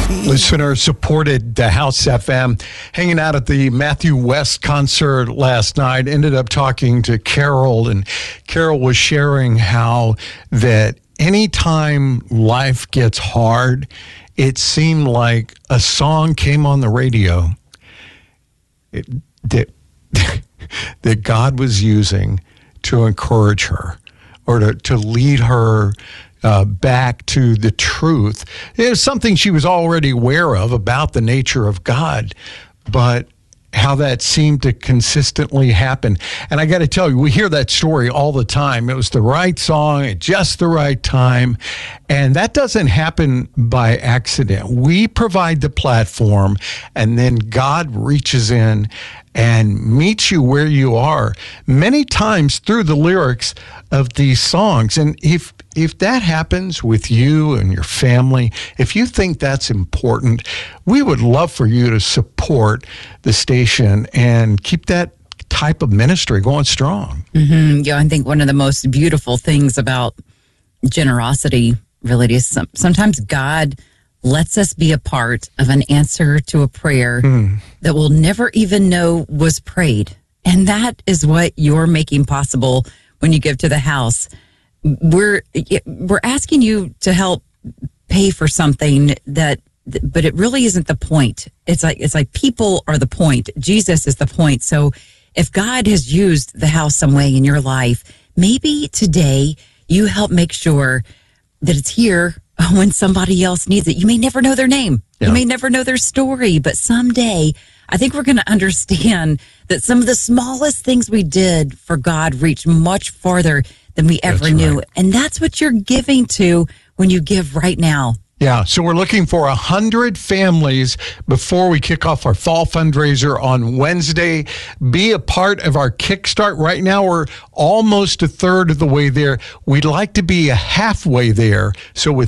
Listener supported the House FM. Hanging out at the Matthew West concert last night, ended up talking to Carol, and Carol was sharing how that anytime life gets hard, it seemed like a song came on the radio that God was using to encourage her or to lead her back to the truth. It was something she was already aware of about the nature of God, but how that seemed to consistently happen. And I got to tell you, we hear that story all the time. It was the right song at just the right time. And that doesn't happen by accident. We provide the platform, and then God reaches in and meets you where you are, many times through the lyrics of these songs. And if that happens with you and your family, if you think that's important, we would love for you to support the station and keep that type of ministry going strong. Mm-hmm. Yeah, I think one of the most beautiful things about generosity really is sometimes God lets us be a part of an answer to a prayer that we'll never even know was prayed. And that is what you're making possible when you give to the house. We're asking you to help pay for something but it really isn't the point. It's like people are the point. Jesus is the point. So if God has used the house some way in your life, maybe today you help make sure that it's here when somebody else needs it. You may never know their name. Yeah. You may never know their story, but someday I think we're going to understand that some of the smallest things we did for God reach much farther than we ever knew. Right. And that's what you're giving to when you give right now. Yeah, so we're looking for 100 families before we kick off our fall fundraiser on Wednesday. Be a part of our Kickstart. Right now, we're almost a third of the way there. We'd like to be halfway there. So with